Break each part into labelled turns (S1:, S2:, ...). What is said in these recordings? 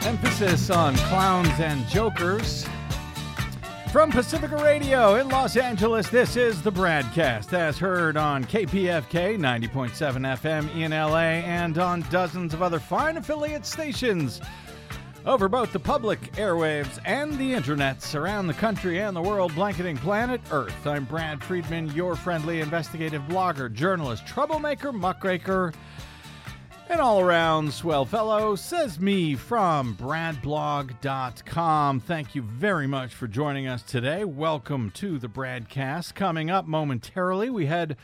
S1: Emphasis on clowns and jokers. From Pacifica Radio in Los Angeles, this is the BradCast, as heard on KPFK 90.7 FM in LA and on dozens of other fine affiliate stations over both the public airwaves and the internets around the country and the world, blanketing planet Earth. I'm Brad Friedman, your friendly investigative blogger, journalist, troublemaker, muckraker, an all-around swell fellow, says me from bradblog.com. Thank you very much for joining us today. Welcome to the BradCast. Coming up momentarily, we head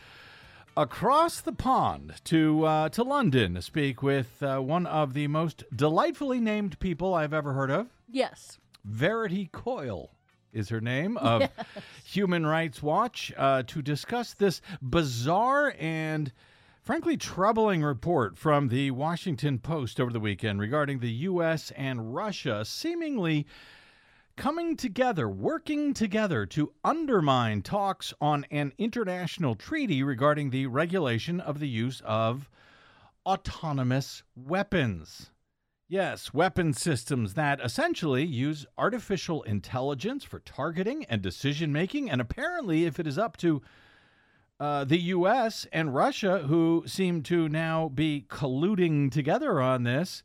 S1: across the pond to London to speak with one of the most delightfully named people I've ever heard of.
S2: Yes.
S1: Verity Coyle is her name, of Human Rights Watch, to discuss this bizarre and frankly troubling report from the Washington Post over the weekend regarding the U.S. and Russia seemingly coming together, working together to undermine talks on an international treaty regarding the regulation of the use of autonomous weapons. Yes, weapon systems that essentially use artificial intelligence for targeting and decision-making, and apparently, if it is up to the U.S. and Russia, who seem to now be colluding together on this,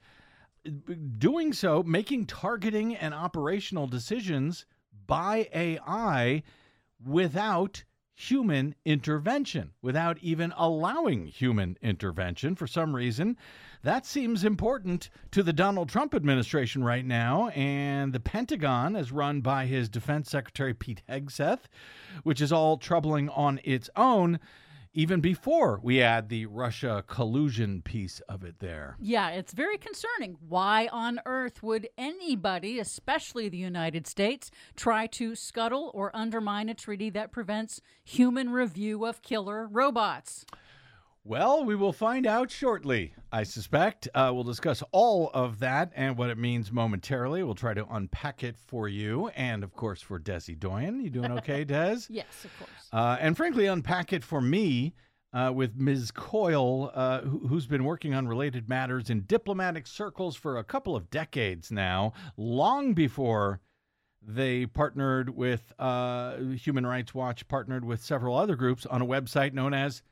S1: doing so, making targeting and operational decisions by AI without human intervention, without even allowing human intervention. For some reason, that seems important to the Donald Trump administration right now, and the Pentagon is run by his Defense Secretary Pete Hegseth, which is all troubling on its own, even before we add the Russia collusion piece of it there.
S2: Yeah, it's very concerning. Why on earth would anybody, especially the United States, try to scuttle or undermine a treaty that prevents human review of killer robots?
S1: Well, we will find out shortly, I suspect. We'll discuss all of that and what it means momentarily. We'll try to unpack it for you and, of course, for Desi Doyen. You doing okay, Des?
S2: Yes, of course.
S1: And frankly, unpack it for me with Ms. Coyle, who's been working on related matters in diplomatic circles for a couple of decades now, long before they partnered with Human Rights Watch, partnered with several other groups on a website known as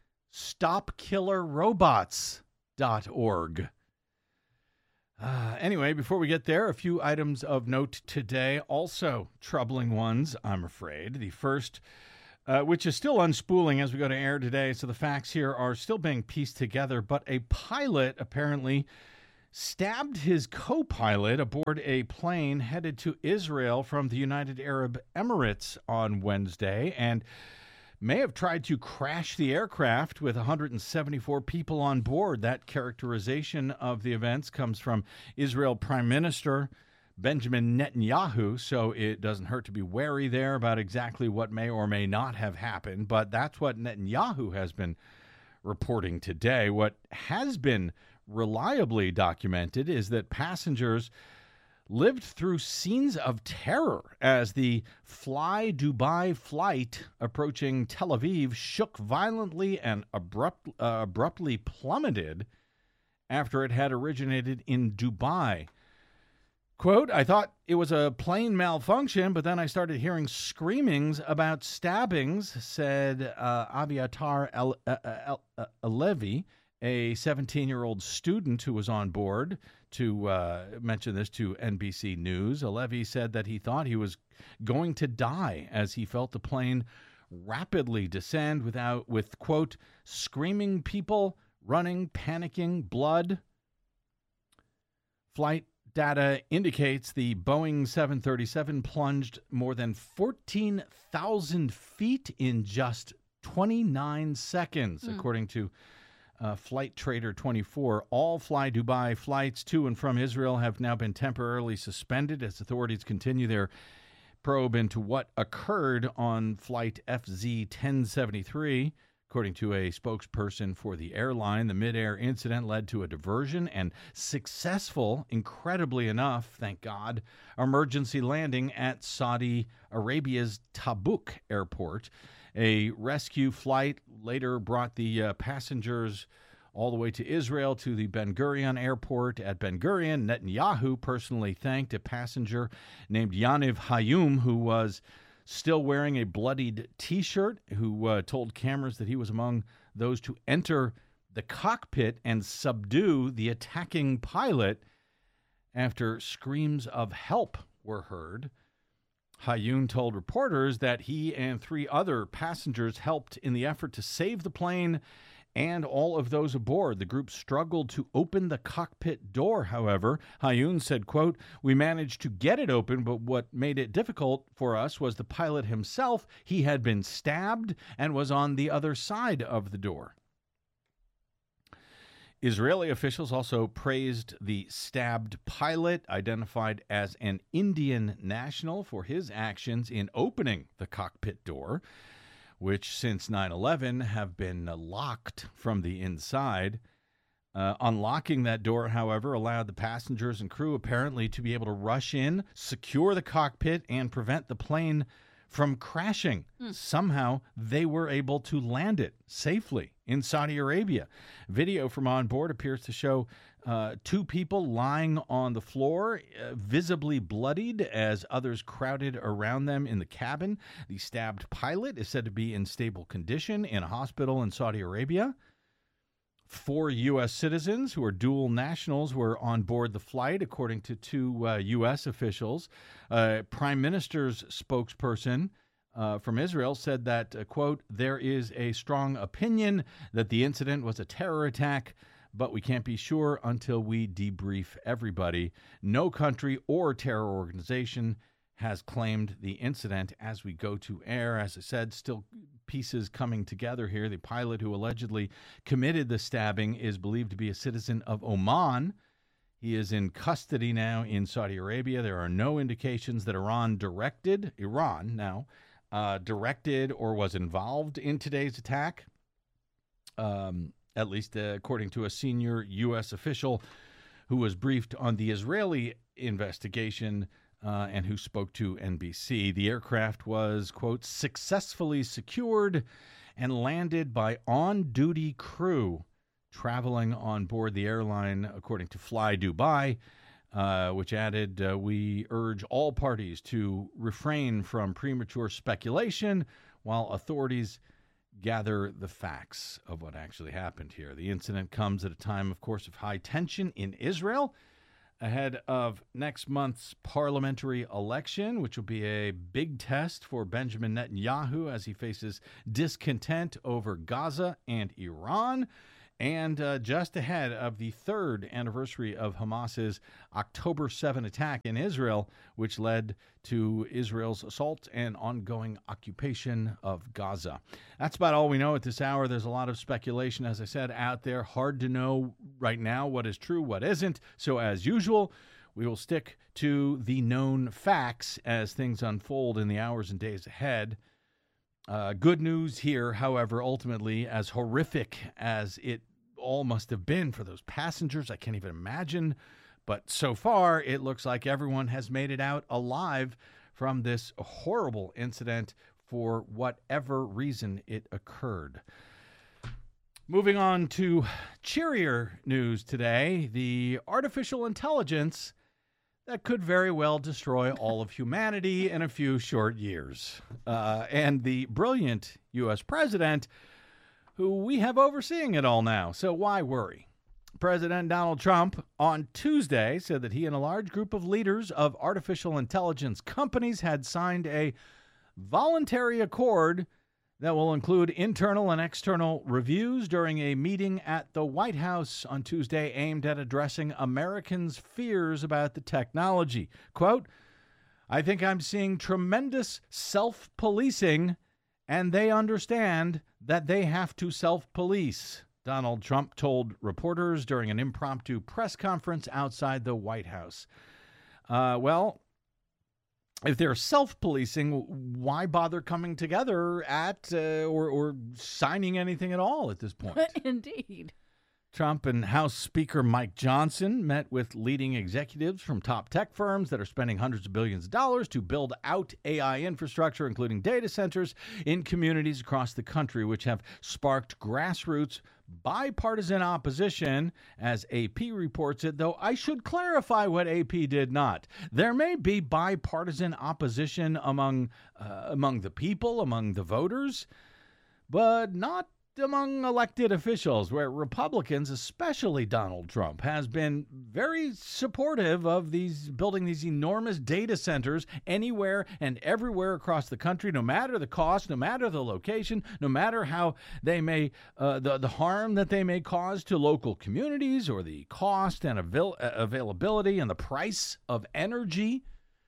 S1: StopKillerRobots.org. Anyway, before we get there, a few items of note today, also troubling ones, I'm afraid. The first, which is still unspooling as we go to air today, so the facts here are still being pieced together, but a pilot apparently stabbed his co-pilot aboard a plane headed to Israel from the United Arab Emirates on Wednesday, and may have tried to crash the aircraft with 174 people on board. That characterization of the events comes from Israel Prime Minister Benjamin Netanyahu, so it doesn't hurt to be wary there about exactly what may or may not have happened, but that's what Netanyahu has been reporting today. What has been reliably documented is that passengers lived through scenes of terror as the Fly Dubai flight approaching Tel Aviv shook violently and abruptly plummeted after it had originated in Dubai. Quote, "I thought it was a plane malfunction, but then I started hearing screamings about stabbings," said Aviatar Alevi, a 17-year-old student who was on board, to mention this to NBC News. Alevi said that he thought he was going to die as he felt the plane rapidly descend with, quote, "screaming people, running, panicking, blood." Flight data indicates the Boeing 737 plunged more than 14,000 feet in just 29 seconds, according to Flight Trader 24. All Fly Dubai flights to and from Israel have now been temporarily suspended as authorities continue their probe into what occurred on flight FZ 1073. According to a spokesperson for the airline, the mid-air incident led to a diversion and successful, incredibly enough, thank God, emergency landing at Saudi Arabia's Tabuk airport. A rescue flight later brought the passengers all the way to Israel to the Ben Gurion airport. At Ben Gurion, Netanyahu personally thanked a passenger named Yaniv Hayum, who was still wearing a bloodied T-shirt, who told cameras that he was among those to enter the cockpit and subdue the attacking pilot after screams of help were heard. Hayun told reporters that he and 3 other passengers helped in the effort to save the plane and all of those aboard. The group struggled to open the cockpit door, however. Hayun said, quote, "We managed to get it open, but what made it difficult for us was the pilot himself. He had been stabbed and was on the other side of the door." Israeli officials also praised the stabbed pilot, identified as an Indian national, for his actions in opening the cockpit door, which since 9/11 have been locked from the inside. Unlocking that door, however, allowed the passengers and crew apparently to be able to rush in, secure the cockpit, and prevent the plane from crashing. Somehow, they were able to land it safely in Saudi Arabia. Video from on board appears to show 2 people lying on the floor, visibly bloodied, as others crowded around them in the cabin. The stabbed pilot is said to be in stable condition in a hospital in Saudi Arabia. 4 U.S. citizens who are dual nationals were on board the flight, according to 2 U.S. officials. Prime Minister's spokesperson from Israel said that, quote, "There is a strong opinion that the incident was a terror attack, but we can't be sure until we debrief everybody. No country or terror organization has claimed the incident." As we go to air, as I said, still pieces coming together here. The pilot who allegedly committed the stabbing is believed to be a citizen of Oman. He is in custody now in Saudi Arabia. There are no indications that Iran directed or was involved in today's attack, at least according to a senior U.S. official who was briefed on the Israeli investigation and who spoke to NBC. The aircraft was, quote, "successfully secured and landed by on-duty crew traveling on board the airline," according to Fly Dubai, which added, "We urge all parties to refrain from premature speculation while authorities gather the facts of what actually happened here." The incident comes at a time, of course, of high tension in Israel, ahead of next month's parliamentary election, which will be a big test for Benjamin Netanyahu as he faces discontent over Gaza and Iran, and just ahead of the 3rd anniversary of Hamas's October 7 attack in Israel, which led to Israel's assault and ongoing occupation of Gaza. That's about all we know at this hour. There's a lot of speculation, as I said, out there. Hard to know right now what is true, what isn't. So as usual, we will stick to the known facts as things unfold in the hours and days ahead. Good news here, however, ultimately, as horrific as it all must have been for those passengers, I can't even imagine. But so far, it looks like everyone has made it out alive from this horrible incident for whatever reason it occurred. Moving on to cheerier news today, the artificial intelligence that could very well destroy all of humanity in a few short years. And the brilliant U.S. president who we have overseeing it all now. So why worry? President Donald Trump on Tuesday said that he and a large group of leaders of artificial intelligence companies had signed a voluntary accord that will include internal and external reviews during a meeting at the White House on Tuesday aimed at addressing Americans' fears about the technology. Quote, "I think I'm seeing tremendous self-policing, and they understand that they have to self-police," Donald Trump told reporters during an impromptu press conference outside the White House. Well, if they're self-policing, why bother coming together at or signing anything at all at this point?
S2: Indeed.
S1: Trump and House Speaker Mike Johnson met with leading executives from top tech firms that are spending hundreds of billions of dollars to build out AI infrastructure, including data centers in communities across the country, which have sparked grassroots bipartisan opposition, as AP reports it, though I should clarify what AP did not. There may be bipartisan opposition among the people, among the voters, but not among elected officials, where Republicans, especially Donald Trump, has been very supportive of building these enormous data centers anywhere and everywhere across the country, no matter the cost, no matter the location, no matter how they may the harm that they may cause to local communities, or the cost and availability and the price of energy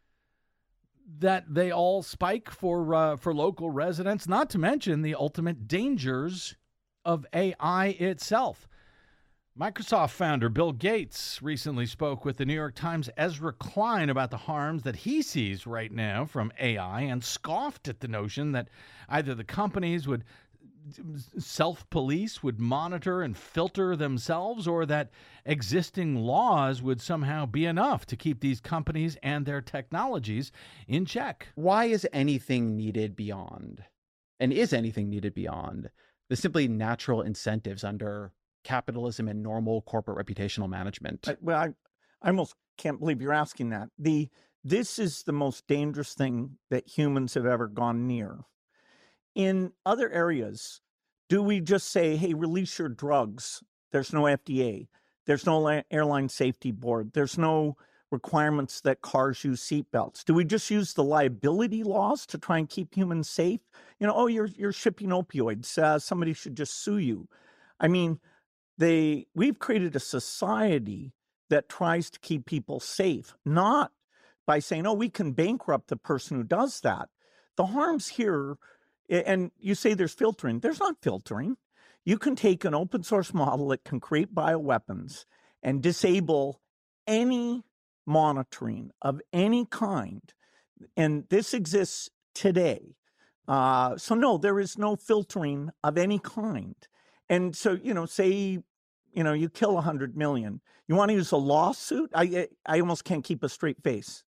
S1: that they all spike for local residents, not to mention the ultimate dangers of AI itself. Microsoft founder Bill Gates recently spoke with the New York Times' Ezra Klein about the harms that he sees right now from AI, and scoffed at the notion that either the companies would self-police, would monitor and filter themselves, or that existing laws would somehow be enough to keep these companies and their technologies in check.
S3: Why is anything needed beyond, and is anything needed beyond, the simply natural incentives under capitalism and normal corporate reputational management?
S4: I almost can't believe you're asking that. This is the most dangerous thing that humans have ever gone near. In other areas, do we just say, hey, release your drugs? There's no FDA. There's no airline safety board. There's no requirements that cars use seatbelts. Do we just use the liability laws to try and keep humans safe? You're shipping opioids. Somebody should just sue you. I mean, we've created a society that tries to keep people safe, not by saying, we can bankrupt the person who does that. The harms here. And you say there's filtering. There's not filtering. You can take an open source model that can create bioweapons and disable any monitoring of any kind. And this exists today. So no, there is no filtering of any kind. And so, say, you kill 100 million. You want to use a lawsuit? I almost can't keep a straight face.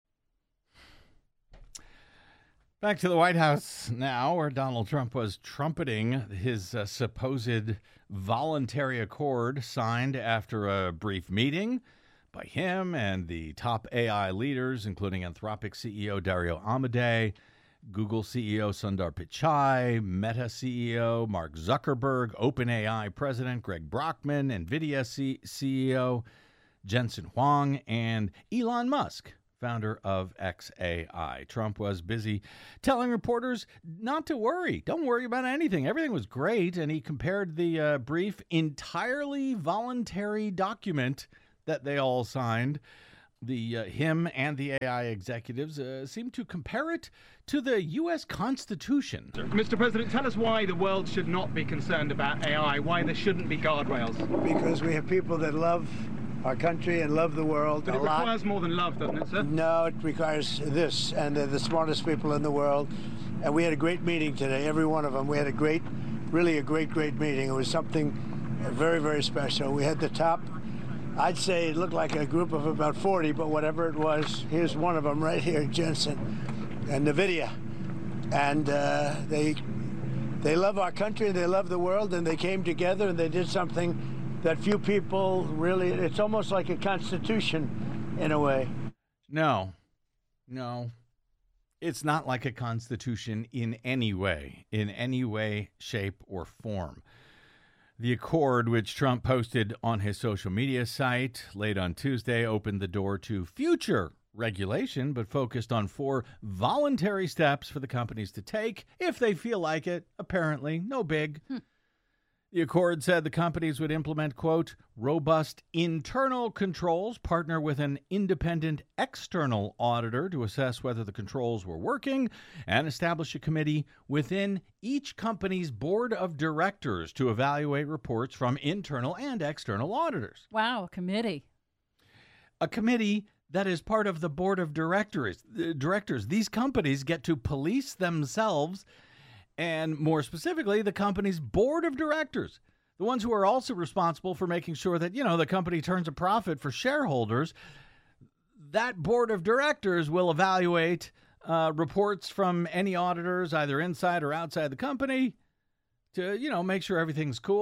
S1: Back to the White House now, where Donald Trump was trumpeting his supposed voluntary accord signed after a brief meeting by him and the top AI leaders, including Anthropic CEO Dario Amodei, Google CEO Sundar Pichai, Meta CEO Mark Zuckerberg, OpenAI President Greg Brockman, NVIDIA CEO Jensen Huang, and Elon Musk, founder of xAI. Trump was busy telling reporters not to worry. Don't worry about anything. Everything was great. And he compared the brief, entirely voluntary document that they all signed. Him and the AI executives seemed to compare it to the U.S. Constitution.
S5: Mr. President, tell us why the world should not be concerned about AI, why there shouldn't be guardrails.
S6: Because we have people that love our country and love the world
S5: but
S6: a lot.
S5: It requires more than love, doesn't it, sir?
S6: No, it requires this, and they're the smartest people in the world. And we had a great meeting today, every one of them. We had a great meeting. It was something very, very special. We had the top, I'd say it looked like a group of about 40, but whatever it was, here's one of them right here, Jensen, and NVIDIA. And they love our country, they love the world, and they came together and they did something that few people really, it's almost like a constitution in a way.
S1: No, it's not like a constitution in any way, shape, or form. The accord, which Trump posted on his social media site late on Tuesday, opened the door to future regulation, but focused on 4 voluntary steps for the companies to take if they feel like it. Apparently, no big. The accord said the companies would implement, quote, robust internal controls, partner with an independent external auditor to assess whether the controls were working, and establish a committee within each company's board of directors to evaluate reports from internal and external auditors.
S2: Wow, a committee.
S1: A committee that is part of the board of directors. These companies get to police themselves, and more specifically, the company's board of directors, the ones who are also responsible for making sure that, the company turns a profit for shareholders. That board of directors will evaluate reports from any auditors, either inside or outside the company, to, make sure everything's cool.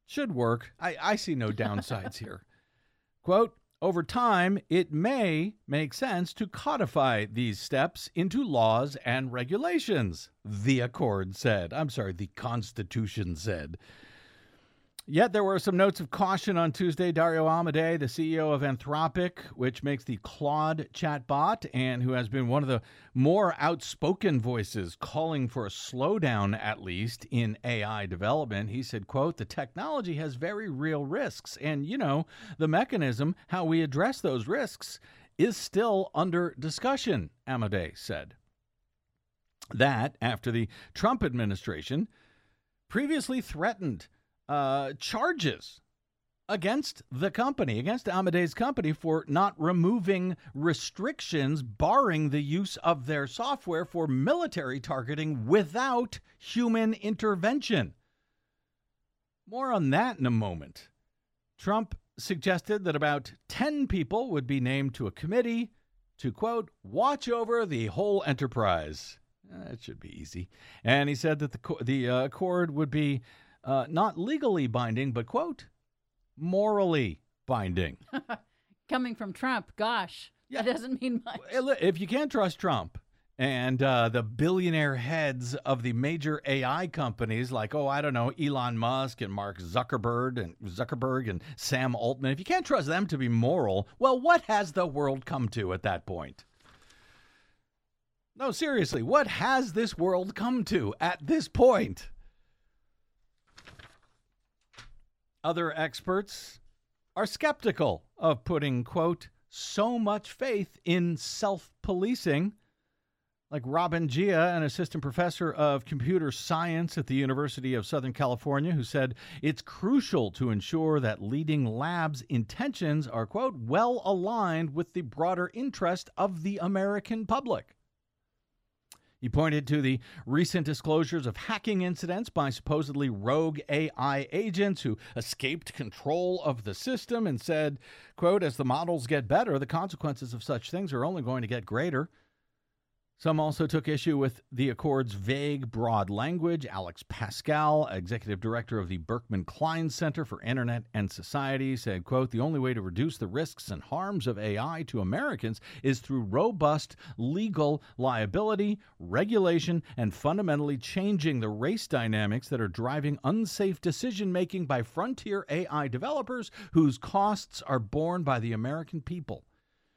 S1: Should work. I see no downsides here. Quote, over time, it may make sense to codify these steps into laws and regulations, the Constitution said. Yet there were some notes of caution on Tuesday. Dario Amodei, the CEO of Anthropic, which makes the Claude chatbot, and who has been one of the more outspoken voices calling for a slowdown, at least, in AI development. He said, quote, the technology has very real risks. And, the mechanism, how we address those risks, is still under discussion, Amodei said. That after the Trump administration previously threatened charges against the company, against Amodei's company, for not removing restrictions barring the use of their software for military targeting without human intervention. More on that in a moment. Trump suggested that about 10 people would be named to a committee to, quote, watch over the whole enterprise. That should be easy. And he said that the accord would be not legally binding, but, quote, morally binding.
S2: Coming from Trump, gosh, that doesn't mean much.
S1: If you can't trust Trump and the billionaire heads of the major AI companies like, Elon Musk and Mark Zuckerberg and Sam Altman, if you can't trust them to be moral, well, what has the world come to at that point? No, seriously, what has this world come to at this point? Other experts are skeptical of putting, quote, so much faith in self-policing, like Robin Gia, an assistant professor of computer science at the University of Southern California, who said it's crucial to ensure that leading labs' intentions are, quote, well aligned with the broader interest of the American public. He pointed to the recent disclosures of hacking incidents by supposedly rogue AI agents who escaped control of the system and said, quote, as the models get better, the consequences of such things are only going to get greater. Some also took issue with the Accord's vague, broad language. Alex Pascal, executive director of the Berkman Klein Center for Internet and Society, said, quote, the only way to reduce the risks and harms of AI to Americans is through robust legal liability, regulation, and fundamentally changing the race dynamics that are driving unsafe decision-making by frontier AI developers whose costs are borne by the American people.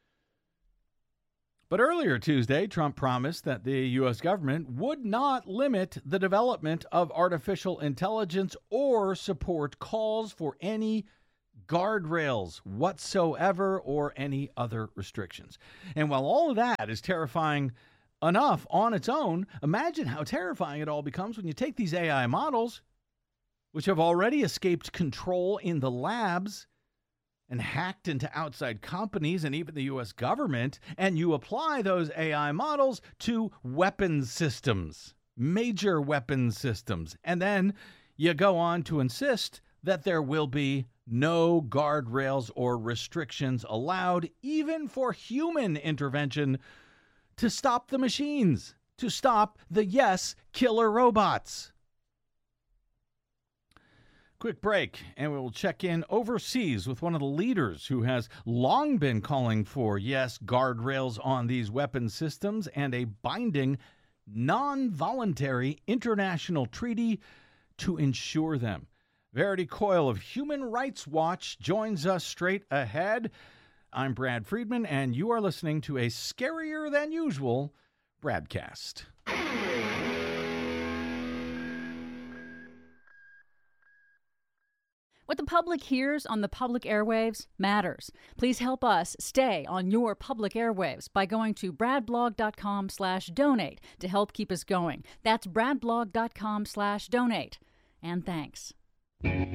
S1: But earlier Tuesday, Trump promised that the U.S. government would not limit the development of artificial intelligence or support calls for any guardrails whatsoever or any other restrictions. And while all of that is terrifying enough on its own, imagine how terrifying it all becomes when you take these AI models, which have already escaped control in the labs and hacked into outside companies and even the U.S. government, and you apply those AI models to weapons systems, major weapons systems, and then you go on to insist that there will be no guardrails or restrictions allowed, even for human intervention, to stop the machines, to stop the, yes, killer robots. Quick break, and we will check in overseas with one of the leaders who has long been calling for, yes, guardrails on these weapon systems and a binding, non-voluntary international treaty to ensure them. Verity Coyle of Human Rights Watch joins us straight ahead. I'm Brad Friedman, and you are listening to a scarier than usual Bradcast.
S2: What the public hears on the public airwaves matters. Please help us stay on your public airwaves by going to bradblog.com/donate to help keep us going. That's bradblog.com/donate. And thanks.